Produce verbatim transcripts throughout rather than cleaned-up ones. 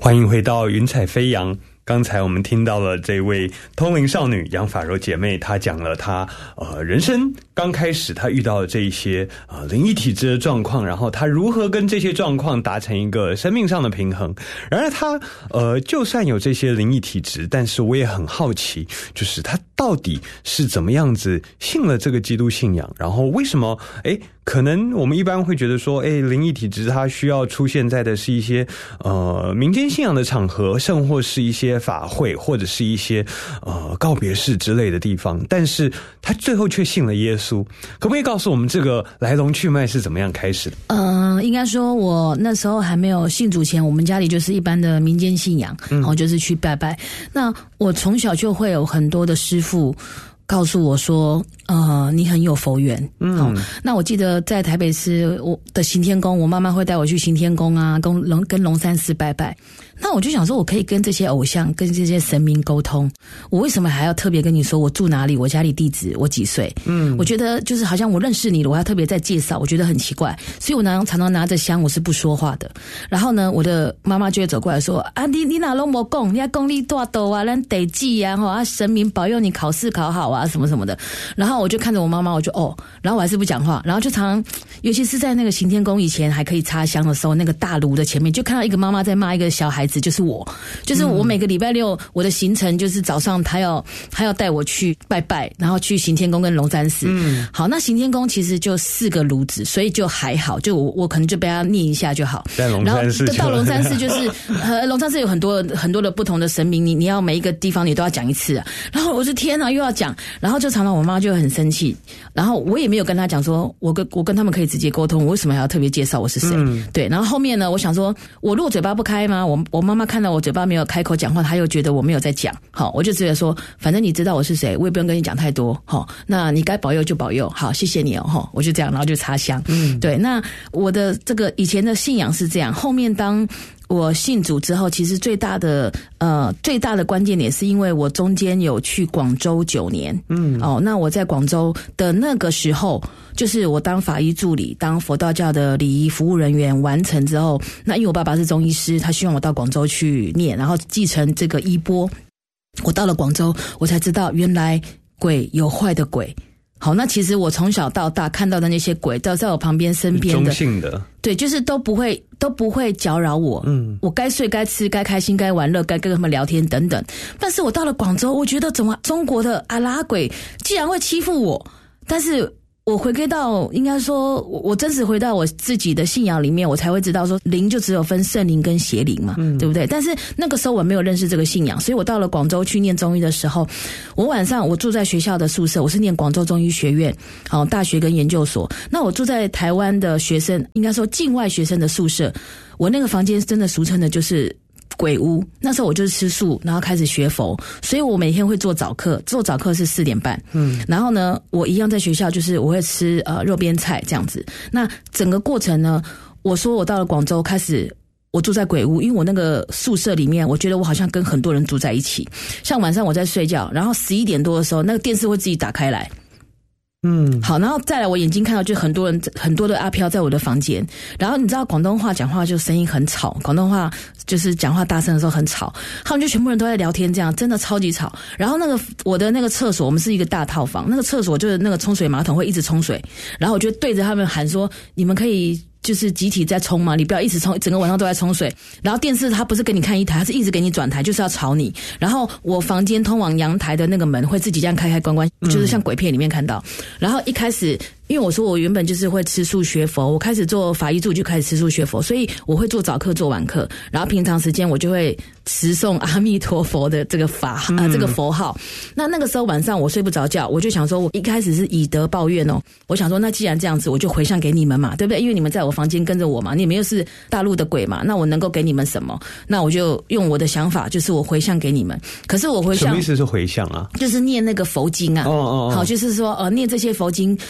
欢迎回到云彩飞扬。刚才我们听到了这位通灵少女杨法柔姐妹，她讲了她呃人生刚开始她遇到的这一些呃灵异体质的状况，然后她如何跟这些状况达成一个生命上的平衡。然而她呃就算有这些灵异体质，但是我也很好奇，就是她到底是怎么样子信了这个基督信仰，然后为什么诶可能我们一般会觉得说，诶，灵异体质它需要出现在的是一些呃民间信仰的场合，甚或是一些法会，或者是一些呃告别式之类的地方，但是他最后却信了耶稣。可不可以告诉我们这个来龙去脉是怎么样开始的？ 呃，应该说我那时候还没有信主前，我们家里就是一般的民间信仰，然后就是去拜拜。那我从小就会有很多的师父告诉我说，呃，你很有佛缘。嗯、哦，那我记得在台北市我的行天宫，我妈妈会带我去行天宫啊，跟龙跟龙山寺拜拜。那我就想说，我可以跟这些偶像、跟这些神明沟通，我为什么还要特别跟你说我住哪里、我家里地址、我几岁？嗯，我觉得就是好像我认识你了，我要特别再介绍，我觉得很奇怪，所以我常常拿着香，我是不说话的。然后呢，我的妈妈就会走过来说：“啊，你你哪都没讲，你要功力多多啊，咱得记啊，哈啊，神明保佑你考试考好啊，什么什么的。”然后我就看着我妈妈，我就哦，然后我还是不讲话，然后就常常，尤其是在那个行天宫以前还可以插香的时候，那个大炉的前面，就看到一个妈妈在骂一个小孩子，就是我，就是我每个礼拜六我的行程就是早上他要他要带我去拜拜，然后去行天宫跟龙山寺。嗯，好，那行天宫其实就四个炉子，所以就还好，就我我可能就被他念一下就好。 在龙山寺， 然后到龙山寺就是呃龙山寺有很多很多的不同的神明，你你要每一个地方你都要讲一次啊。然后我就天哪，又要讲，然后就常常我妈就很生气，然后我也没有跟她讲说，我跟我跟他们可以直接沟通，我为什么还要特别介绍我是谁？嗯、对，然后后面呢，我想说，我如果嘴巴不开吗？我我妈妈看到我嘴巴没有开口讲话，她又觉得我没有在讲，好，我就直接说，反正你知道我是谁，我也不用跟你讲太多，好，那你该保佑就保佑，好，谢谢你哦，哈，我就这样，然后就插香，嗯，对，那我的这个以前的信仰是这样，后面当我信主之后，其实最大的呃最大的关键点是因为我中间有去广州九年，嗯，哦，那我在广州的那个时候，就是我当法医助理，当佛道教的礼仪服务人员完成之后，那因为我爸爸是中医师，他希望我到广州去念，然后继承这个衣钵。我到了广州，我才知道原来鬼有坏的鬼。好，那其实我从小到大看到的那些鬼，都在我旁边身边的， 中性的， 对，就是都不会都不会搅扰我。嗯，我该睡、该吃、该开心、该玩乐、该跟他们聊天等等。但是我到了广州，我觉得怎么中国的阿拉鬼既然会欺负我，但是我回归到应该说，我真实回到我自己的信仰里面，我才会知道说灵就只有分圣灵跟邪灵嘛，嗯、对不对？但是那个时候我没有认识这个信仰，所以我到了广州去念中医的时候，我晚上我住在学校的宿舍，我是念广州中医学院，好，大学跟研究所。那我住在台湾的学生，应该说境外学生的宿舍，我那个房间真的俗称的就是鬼屋。那时候我就是吃素，然后开始学佛，所以我每天会做早课，做早课是四点半。嗯，然后呢，我一样在学校，就是我会吃呃肉边菜这样子。那整个过程呢，我说我到了广州开始。我住在鬼屋，因为我那个宿舍里面，我觉得我好像跟很多人住在一起。像晚上我在睡觉，然后十一点多的时候，那个电视会自己打开来。嗯，好，然后再来，我眼睛看到就很多人，很多的阿飘在我的房间。然后你知道广东话讲话就声音很吵，广东话就是讲话大声的时候很吵，他们就全部人都在聊天，这样真的超级吵。然后那个我的那个厕所，我们是一个大套房，那个厕所就是那个冲水马桶会一直冲水，然后我就对着他们喊说：“你们可以。”就是集体在冲嘛，你不要一直冲，整个晚上都在冲水。然后电视它不是给你看一台，它是一直给你转台，就是要吵你。然后我房间通往阳台的那个门会自己这样开开关关，就是像鬼片里面看到。然后一开始，因为我说我原本就是会吃素学佛，我开始做法医助就开始吃素学佛，所以我会做早课做晚课，然后平常时间我就会持诵阿弥陀佛的这个法啊、呃、这个佛号。那那个时候晚上我睡不着觉，我就想说，我一开始是以德报怨哦，我想说那既然这样子，我就回向给你们嘛，对不对？因为你们在我房间跟着我嘛，你们又是大陆的鬼嘛，那我能够给你们什么？那我就用我的想法，就是我回向给你们。可是我回向什么意思是回向啊？ 就是念那个佛经啊，哦哦哦，好，就是说呃念这些佛经回向。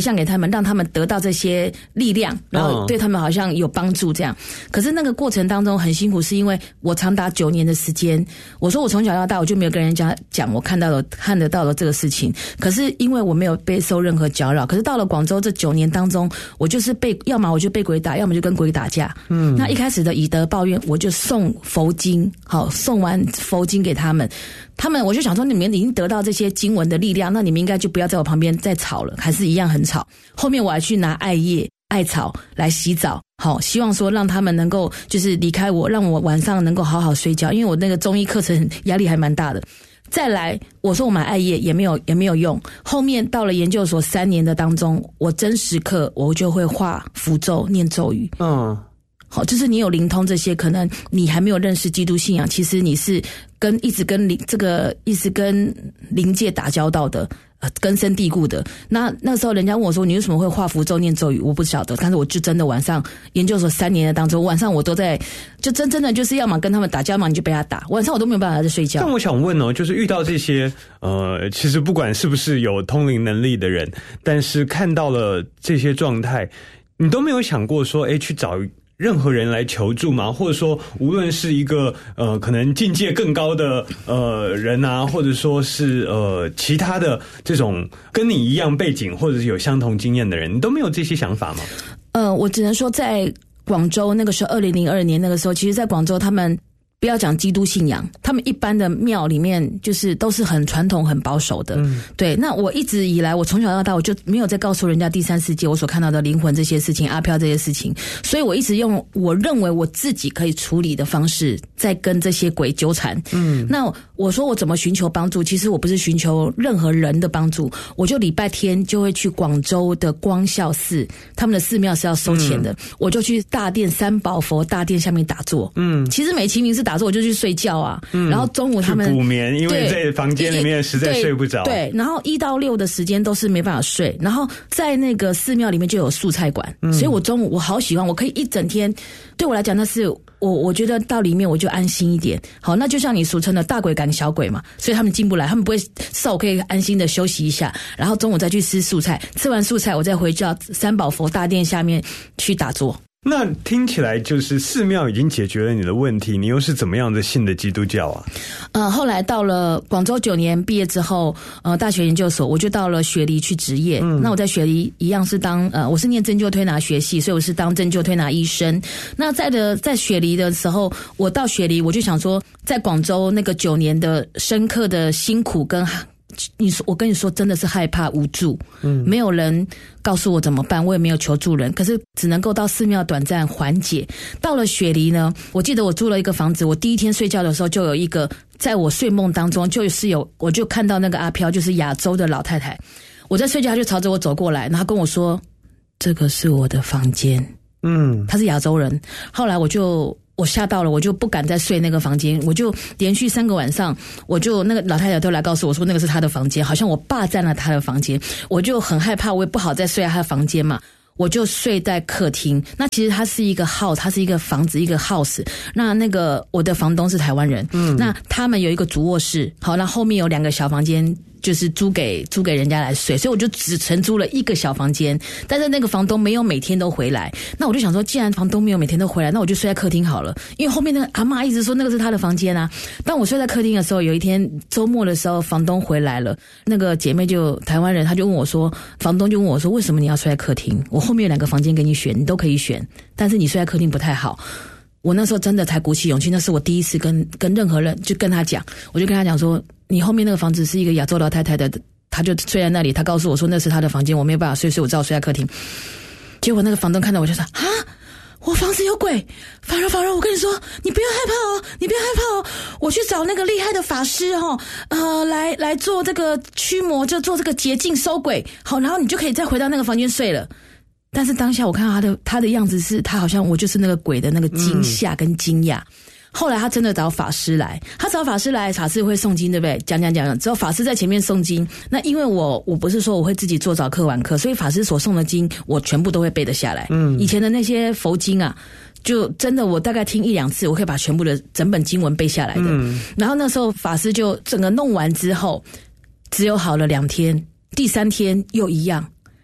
象给他们，让他们得到这些力量，然后对他们好像有帮助这样。可是那个过程当中很辛苦，是因为我长达九年的时间，我说我从小到大我就没有跟人家讲我看到了看得到了这个事情，可是因为我没有被受任何搅扰，可是到了广州这九年当中，我就是被要么我就被鬼打，要么就跟鬼打架。嗯，那一开始的以德报怨，我就送佛经，好，送完佛经给他们，他们我就想说你们已经得到这些经文的力量，那你们应该就不要在我旁边再吵了，还是一样很吵。后面我还去拿艾叶艾草来洗澡，好，希望说让他们能够就是离开我，让我晚上能够好好睡觉，因为我那个中医课程压力还蛮大的。再来，我说我买艾叶也没有也没有用。后面到了研究所三年的当中，我真实课我就会画符咒、念咒语。嗯，好，就是你有灵通这些，可能你还没有认识基督信仰，其实你是跟一直跟灵这个一直跟灵界打交道的。根深蒂固的。那那时候人家问我说你为什么会画符咒念咒语，我不晓得，但是我就真的晚上研究所三年的当中，晚上我都在就真真的就是要么跟他们打架嘛，你就被他打，晚上我都没有办法在睡觉。 但我想问哦，就是遇到这些呃，其实不管是不是有通灵能力的人，但是看到了这些状态，你都没有想过说，哎，去找任何人来求助吗？或者说无论是一个呃可能境界更高的呃人啊，或者说是呃其他的这种跟你一样背景或者是有相同经验的人，你都没有这些想法吗？ 呃，我只能说在广州那个时候二零零二年那个时候，其实在广州他们不要讲基督信仰，他们一般的庙里面就是都是很传统很保守的。嗯，对。那我一直以来我从小到大我就没有再告诉人家第三世界我所看到的灵魂这些事情，阿飘这些事情，所以我一直用我认为我自己可以处理的方式在跟这些鬼纠缠。嗯，那我说我怎么寻求帮助，其实我不是寻求任何人的帮助，我就礼拜天就会去广州的光孝寺，他们的寺庙是要收钱的。嗯，我就去大殿三宝佛大殿下面打坐。嗯，其实美其名是打坐，我就去睡觉啊。嗯，然后中午他们补眠，因为在房间里面实在睡不着。 对，然后一到六的时间都是没办法睡，然后在那个寺庙里面就有素菜馆。嗯，所以我中午我好喜欢，我可以一整天，对我来讲那是我我觉得到里面我就安心一点。好，那就像你俗称的大鬼赶小鬼嘛，所以他们进不来，他们不会，至少我可以安心的休息一下，然后中午再去吃素菜，吃完素菜我再回到三宝佛大殿下面去打坐。 那听起来就是寺庙已经解决了你的问题，你又是怎么样的信的基督教啊？ 呃，后来到了广州九年毕业之后，呃，大学研究所，我就到了雪梨去执业。嗯，那我在雪梨一样是当呃，我是念针灸推拿学系，所以我是当针灸推拿医生。那在的在雪梨的时候，我到雪梨我就想说，在广州那个九年的深刻的辛苦跟。你说，我跟你说，真的是害怕无助，嗯，没有人告诉我怎么办，我也没有求助人，可是只能够到寺庙短暂缓解。到了雪梨呢，我记得我租了一个房子，我第一天睡觉的时候就有一个，在我睡梦当中就是有，我就看到那个阿飘，就是亚洲的老太太，我在睡觉，她就朝着我走过来，然后跟我说：“这个是我的房间。”嗯，她是亚洲人。后来我就。我吓到了，我就不敢再睡那个房间，我就连续三个晚上，我就那个老太太都来告诉我说那个是她的房间，好像我霸占了她的房间，我就很害怕，我也不好再睡在她的房间嘛，我就睡在客厅。那其实它是一个 house， 它是一个房子，一个 house。那那个我的房东是台湾人，嗯，那他们有一个主卧室，好，那后面有两个小房间。就是租给租给人家来睡，所以我就只承租了一个小房间，但是那个房东没有每天都回来，那我就想说，既然房东没有每天都回来，那我就睡在客厅好了，因为后面那个阿嬷一直说那个是他的房间啊。当我睡在客厅的时候，有一天周末的时候，房东回来了，那个姐妹就台湾人，她就问我说，房东就问我说，为什么你要睡在客厅？我后面有两个房间给你选，你都可以选，但是你睡在客厅不太好。我那时候真的才鼓起勇气，那是我第一次跟跟任何人就跟他讲，我就跟他讲说，你后面那个房子是一个亚洲老太太的，他就睡在那里，他告诉我说那是他的房间，我没有办法睡，所以我只好睡在客厅。结果那个房东看到我就说啊，我房子有鬼，法柔法柔，我跟你说，你不要害怕哦，你不要害怕哦，我去找那个厉害的法师哦，呃，来来做这个驱魔，就做这个洁净收鬼，好，然后你就可以再回到那个房间睡了。但是当下我看到他的他的样子是，他好像我就是那个鬼的那个惊吓跟惊讶。嗯，后来他真的找法师来，他找法师来，法师会诵经，对不对？讲讲讲，之后法师在前面诵经。那因为我我不是说我会自己做早课晚课，所以法师所诵的经我全部都会背得下来。嗯，以前的那些佛经啊，就真的我大概听一两次，我可以把全部的整本经文背下来的。嗯，然后那时候法师就整个弄完之后，只有好了两天，第三天又一样。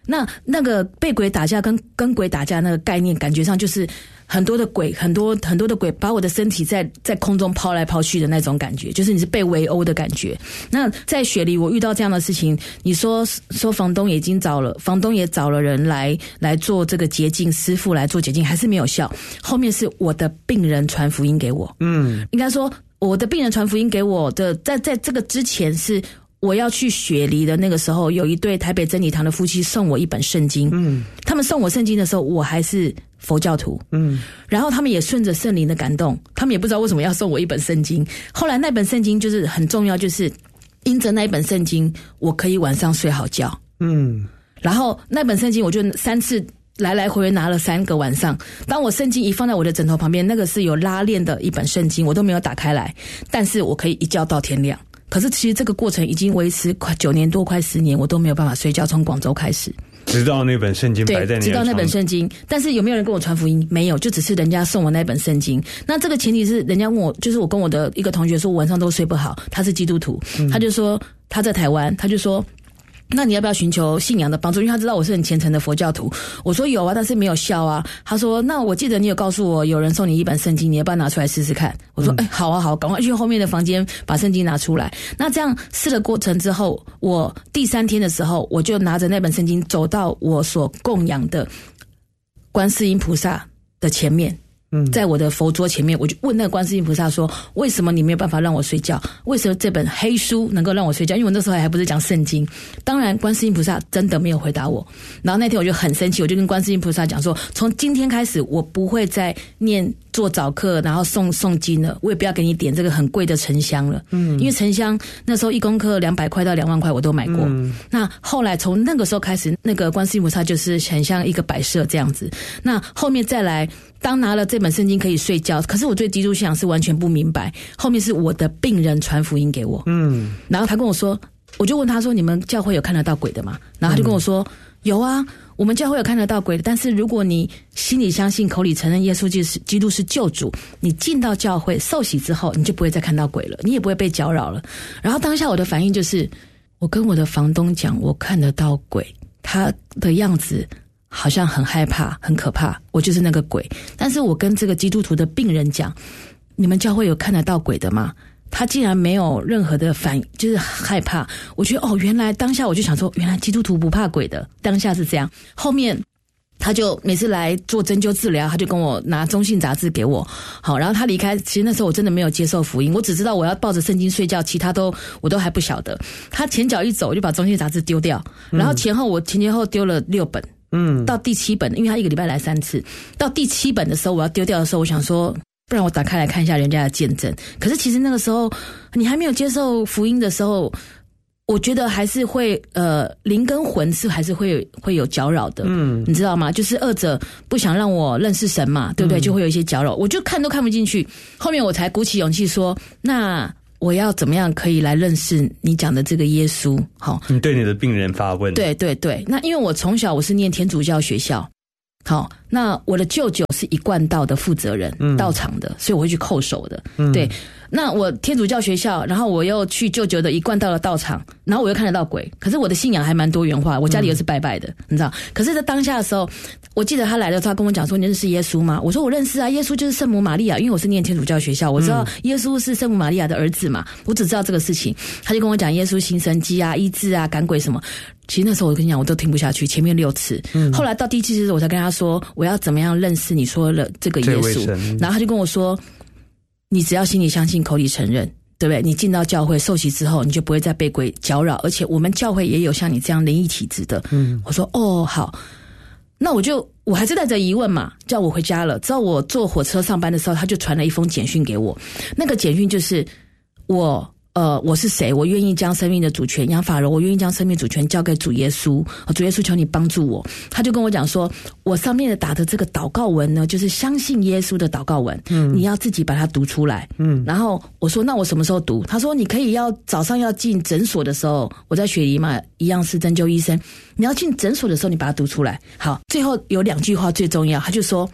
那那个被鬼打架跟跟鬼打架那个概念，感觉上就是很多的鬼，很多很多的鬼把我的身体在在空中抛来抛去的那种感觉，就是你是被围殴的感觉。那在雪梨我遇到这样的事情，你说说房东已经找了，房东也找了人来来做这个洁净，师傅来做洁净，还是没有效。后面是我的病人传福音给我，嗯，应该说我的病人传福音给我的，在在这个之前是。我要去雪梨的那个时候，有一对台北真理堂的夫妻送我一本圣经。嗯，他们送我圣经的时候，我还是佛教徒。嗯，然后他们也顺着圣灵的感动，他们也不知道为什么要送我一本圣经。后来那本圣经就是很重要，就是因着那一本圣经，我可以晚上睡好觉。嗯，然后那本圣经我就三次来来回回拿了三个晚上。当我圣经一放在我的枕头旁边，那个是有拉链的一本圣经，我都没有打开来，但是我可以一觉到天亮。可是其实这个过程已经维持快九年多，快十年，我都没有办法睡觉。从广州开始， 直到那本圣经摆在你的床， 直到那本圣经。但是有没有人跟我传福音？没有，就只是人家送我那本圣经。那这个前提是人家问我，就是我跟我的一个同学说，我晚上都睡不好，他是基督徒，嗯、他就说他在台湾，他就说。那你要不要寻求信仰的帮助？因为他知道我是很虔诚的佛教徒。我说有啊，但是没有效啊。他说那我记得你有告诉我有人送你一本圣经，你要不要拿出来试试看？我说哎、欸，好啊好，赶快去后面的房间把圣经拿出来。那这样试了过程之后，我第三天的时候，我就拿着那本圣经走到我所供养的观世音菩萨的前面。在我的佛桌前面，我就问那个观世音菩萨说，为什么你没有办法让我睡觉？为什么这本黑书能够让我睡觉？因为我那时候还不是讲圣经。当然观世音菩萨真的没有回答我。然后那天我就很生气，我就跟观世音菩萨讲说，从今天开始我不会再念做早课然后诵诵经了，我也不要给你点这个很贵的沉香了。嗯，因为沉香那时候一公克两百块到两万块我都买过。嗯，那后来从那个时候开始，那个观世音菩萨就是很像一个摆设这样子。那后面再来，当拿了这本圣经可以睡觉，可是我对基督信仰是完全不明白。后面是我的病人传福音给我，嗯，然后他跟我说，我就问他说，你们教会有看得到鬼的吗？然后他就跟我说，嗯、有啊，我们教会有看得到鬼的，但是如果你心里相信，口里承认耶稣就是基督是救主，你进到教会受洗之后，你就不会再看到鬼了，你也不会被搅扰了。然后当下我的反应就是，我跟我的房东讲，我看得到鬼，他的样子好像很害怕很可怕，我就是那个鬼。但是我跟这个基督徒的病人讲，你们教会有看得到鬼的吗？他竟然没有任何的反应，就是害怕。我觉得哦，原来当下我就想说，原来基督徒不怕鬼的，当下是这样。后面他就每次来做针灸治疗，他就跟我拿中信杂志给我。好，然后他离开，其实那时候我真的没有接受福音，我只知道我要抱着圣经睡觉，其他都我都还不晓得。他前脚一走，我就把中信杂志丢掉，然后前后我前前后丢了六本。嗯，到第七本，因为他一个礼拜来三次，到第七本的时候我要丢掉的时候，我想说不然我打开来看一下人家的见证。可是其实那个时候你还没有接受福音的时候，我觉得还是会呃灵跟魂是还是会会有搅扰的。嗯，你知道吗？就是二者不想让我认识神嘛，对不对？嗯、就会有一些搅扰，我就看都看不进去。后面我才鼓起勇气说，那我要怎么样可以来认识你讲的这个耶稣？好， 你对你的病人发问。 对对对，那因为我从小我是念天主教学校，好，那我的舅舅是一贯道的负责人，嗯、道场的，所以我会去叩首的。嗯、对，那我天主教学校，然后我又去舅舅的一贯道的道场，然后我又看得到鬼。可是我的信仰还蛮多元化，我家里又是拜拜的，嗯、你知道。可是在当下的时候，我记得他来的时候，他跟我讲说：“你认识耶稣吗？”我说：“我认识啊，耶稣就是圣母玛利亚，因为我是念天主教学校，我知道耶稣是圣母玛利亚的儿子嘛，我只知道这个事情。”他就跟我讲耶稣行神迹啊、医治啊、赶鬼什么。其实那时候我跟你讲，我都听不下去，前面六次，嗯、后来到第七次我才跟他说，我要怎么样认识你说了这个耶稣。然后他就跟我说，你只要心里相信，口里承认，对不对？你进到教会受洗之后，你就不会再被鬼搅扰，而且我们教会也有像你这样灵异体质的。嗯，我说哦好，那我就我还是带着疑问嘛，叫我回家了。直到我坐火车上班的时候，他就传了一封简讯给我，那个简讯就是我。呃，我是谁？我愿意将生命的主权，杨法柔，我愿意将生命主权交给主耶稣。主耶稣，求你帮助我。他就跟我讲说，我上面的打的这个祷告文呢，就是相信耶稣的祷告文。嗯，你要自己把它读出来。嗯，然后我说，那我什么时候读？他说，你可以要早上要进诊所的时候，我在雪梨嘛，一样是针灸医生。你要进诊所的时候，你把它读出来。好，最后有两句话最重要，他就说。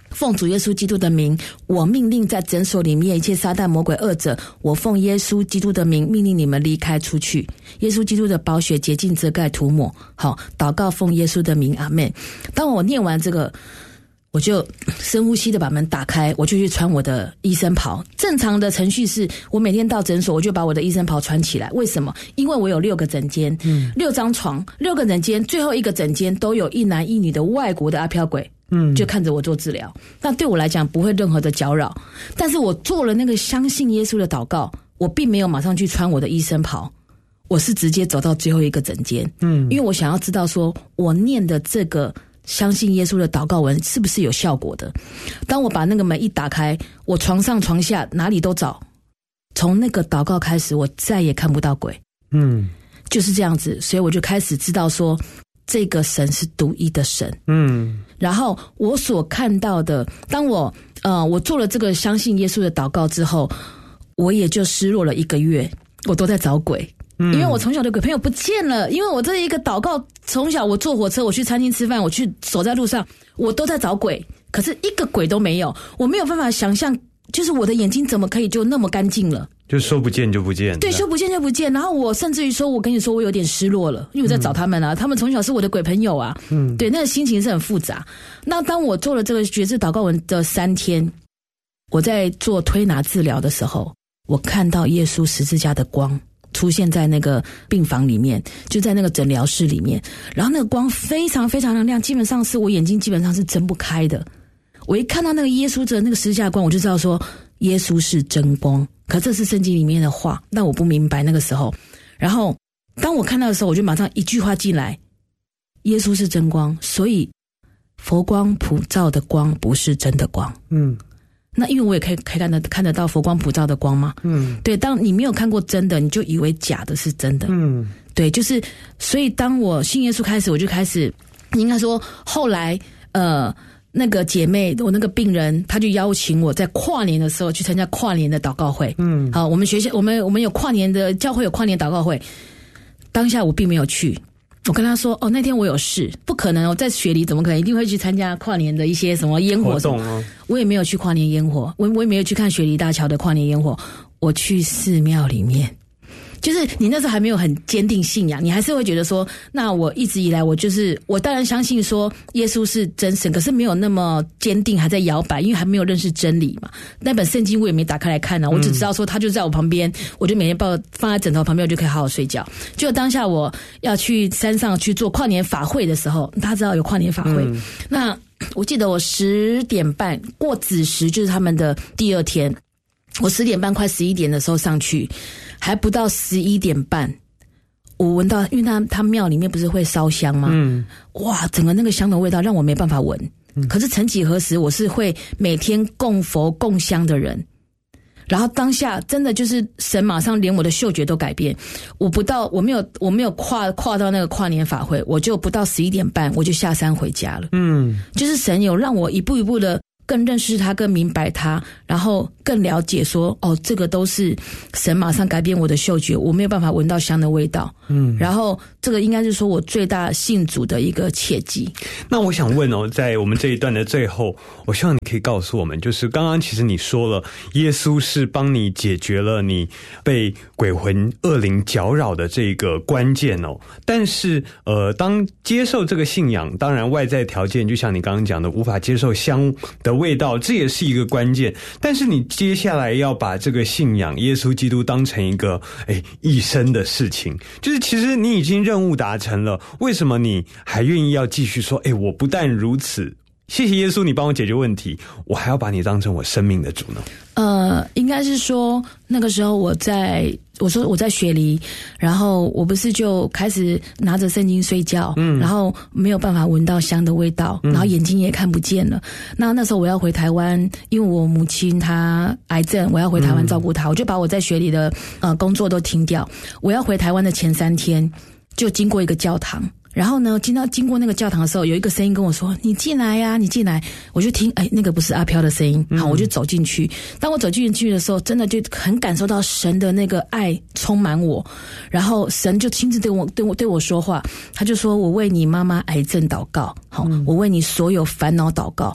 奉主耶稣基督的名，我命令在诊所里面一切撒旦魔鬼恶者，我奉耶稣基督的名命令你们离开出去。耶稣基督的宝血洁净遮盖涂抹。好，祷告奉耶稣的名，阿们。当我念完这个，我就深呼吸的把门打开，我就去穿我的医生袍。正常的程序是我每天到诊所我就把我的医生袍穿起来。为什么？因为我有六个诊间，嗯，六张床，六个诊间，最后一个诊间都有一男一女的外国的阿飘鬼，嗯，就看着我做治疗。那对我来讲不会任何的搅扰，但是我做了那个相信耶稣的祷告，我并没有马上去穿我的医生袍，我是直接走到最后一个诊间，嗯，因为我想要知道说我念的这个相信耶稣的祷告文是不是有效果的。当我把那个门一打开，我床上床下哪里都找，从那个祷告开始我再也看不到鬼，嗯，就是这样子。所以我就开始知道说这个神是独一的神，嗯，然后我所看到的，当我呃我做了这个相信耶稣的祷告之后，我也就失落了一个月，我都在找鬼。因为我从小的鬼朋友不见了，因为我这一个祷告，从小我坐火车，我去餐厅吃饭，我去走在路上，我都在找鬼，可是一个鬼都没有，我没有办法想象，就是我的眼睛怎么可以就那么干净了？ 就说不见就不见， 对，说不见就不见。然后我甚至于说，我跟你说，我有点失落了，因为我在找他们啊，嗯、他们从小是我的鬼朋友啊，嗯，对，那个心情是很复杂。那当我做了这个觉知祷告文的三天，我在做推拿治疗的时候，我看到耶稣十字架的光出现在那个病房里面，就在那个诊疗室里面，然后那个光非常非常的亮，基本上是我眼睛基本上是睁不开的。我一看到那个耶稣的那个十字架光，我就知道说耶稣是真光，可这是圣经里面的话，但我不明白那个时候。然后当我看到的时候，我就马上一句话进来，耶稣是真光，所以佛光普照的光不是真的光。嗯，那因为我也可以可以看得看得到佛光普照的光嘛，嗯，对，当你没有看过真的，你就以为假的是真的，嗯，对，就是所以当我信耶稣开始，我就开始，应该说后来呃那个姐妹，我那个病人，他就邀请我在跨年的时候去参加跨年的祷告会，嗯，好，我们学校我们我们有跨年的教会有跨年祷告会，当下我并没有去。我跟他说哦，那天我有事，不可能，我在雪梨怎么可能一定会去参加跨年的一些什么烟火什么活动啊？我也没有去跨年烟火，我我也没有去看雪梨大桥的跨年烟火，我去寺庙里面。就是你那时候还没有很坚定信仰，你还是会觉得说，那我一直以来我就是我当然相信说耶稣是真神，可是没有那么坚定，还在摇摆，因为还没有认识真理嘛。那本圣经我也没打开来看呢、啊，我只知道说他就在我旁边，我就每天抱放在枕头旁边，我就可以好好睡觉。就当下我要去山上去做跨年法会的时候，大家知道有跨年法会，嗯、那我记得我十点半过子时，就是他们的第二天，我十点半快十一点的时候上去。还不到十一点半，我闻到，因为他他庙里面不是会烧香吗？嗯，哇，整个那个香的味道让我没办法闻。嗯、可是曾几何时，我是会每天供佛供香的人。然后当下真的就是神马上连我的嗅觉都改变。我不到，我没有我没有跨跨到那个跨年法会，我就不到十一点半我就下山回家了。嗯，就是神有让我一步一步的。更认识他，更明白他，然后更了解说，哦，这个都是神马上改变我的嗅觉，我没有办法闻到香的味道。嗯，然后这个应该是说我最大信主的一个契机。 那我想问哦，在我们这一段的最后，我希望你可以告诉我们，就是刚刚其实你说了，耶稣是帮你解决了你被鬼魂恶灵搅扰的这个关键哦。但是呃，当接受这个信仰，当然外在条件就像你刚刚讲的，无法接受香的味道，这也是一个关键。但是你接下来要把这个信仰耶稣基督当成一个诶一生的事情，就是其实你已经任务达成了，为什么你还愿意要继续说，诶我不但如此，谢谢耶稣你帮我解决问题，我还要把你当成我生命的主呢？ 呃，应该是说那个时候我在我说我在雪梨，然后我不是就开始拿着圣经睡觉，嗯，然后没有办法闻到香的味道，嗯、然后眼睛也看不见了。那那时候我要回台湾，因为我母亲她癌症，我要回台湾照顾她，嗯、我就把我在雪梨的呃工作都停掉。我要回台湾的前三天，就经过一个教堂。然后呢，经到经过那个教堂的时候，有一个声音跟我说：“你进来呀、啊，你进来。”我就听，哎，那个不是阿飘的声音。好，我就走进去。当我走进去的时候，真的就很感受到神的那个爱充满我。然后神就亲自对我、对我、对我说话。他就说：“我为你妈妈癌症祷告，好，我为你所有烦恼祷告。”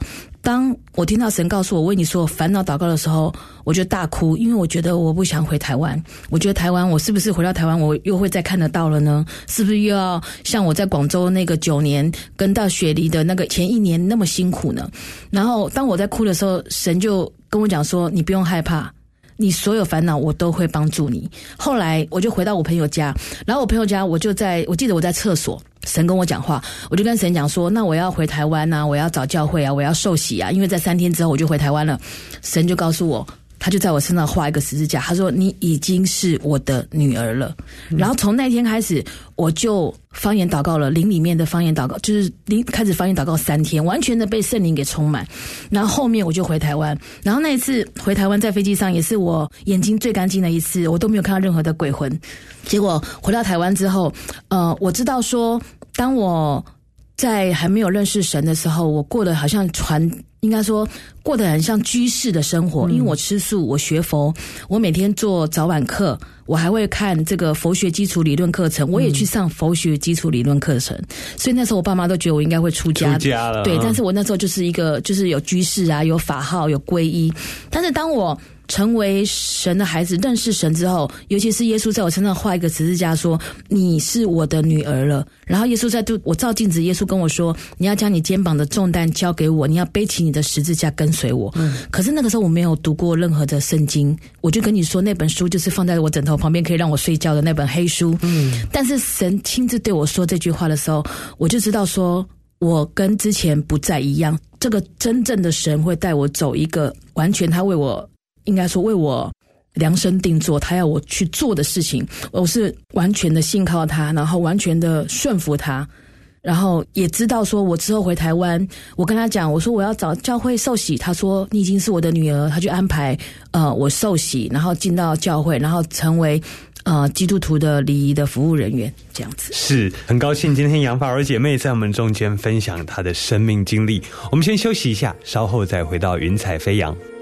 当我听到神告诉我为你所有烦恼祷告的时候，我就大哭，因为我觉得我不想回台湾。我觉得台湾，我是不是回到台湾，我又会再看得到了呢？是不是又要像我在广州那个九年跟到雪梨的那个前一年那么辛苦呢？然后当我在哭的时候，神就跟我讲说：“你不用害怕。”你所有烦恼我都会帮助你。后来我就回到我朋友家，然后我朋友家我就在我记得我在厕所，神跟我讲话，我就跟神讲说，那我要回台湾啊，我要找教会啊，我要受洗啊，因为在三天之后我就回台湾了。神就告诉我，他就在我身上画一个十字架，他说你已经是我的女儿了。嗯、然后从那天开始我就方言祷告了，灵里面的方言祷告，就是灵开始方言祷告三天，完全的被圣灵给充满。然后后面我就回台湾，然后那一次回台湾在飞机上也是我眼睛最干净的一次，我都没有看到任何的鬼魂。结果回到台湾之后，呃，我知道说，当我在还没有认识神的时候，我过得好像传。应该说过得很像居士的生活，因为我吃素，我学佛，我每天做早晚课，我还会看这个佛学基础理论课程，我也去上佛学基础理论课程，所以那时候我爸妈都觉得我应该会出家， 出家了， 对，但是我那时候就是一个就是有居士啊，有法号，有皈依，但是当我成为神的孩子，认识神之后，尤其是耶稣在我身上画一个十字架说你是我的女儿了，然后耶稣在对我照镜子，耶稣跟我说你要将你肩膀的重担交给我，你要背起你的十字架跟随我、嗯、可是那个时候我没有读过任何的圣经，我就跟你说那本书就是放在我枕头旁边可以让我睡觉的那本黑书、嗯、但是神亲自对我说这句话的时候，我就知道说我跟之前不再一样，这个真正的神会带我走一个完全他为我应该说为我量身定做，他要我去做的事情，我是完全的信靠他，然后完全的顺服他，然后也知道说我之后回台湾，我跟他讲，我说我要找教会受洗，他说你已经是我的女儿，他就安排呃我受洗，然后进到教会，然后成为呃基督徒的礼仪的服务人员，这样子。 是很高兴今天杨法儿姐妹在我们中间分享她的生命经历。我们先休息一下，稍后再回到云彩飞扬。